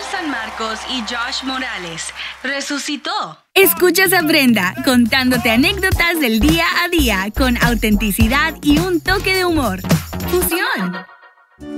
San Marcos y Josh Morales. Resucitó. Escuchas a Brenda contándote anécdotas del día a día con autenticidad y un toque de humor. Fusión.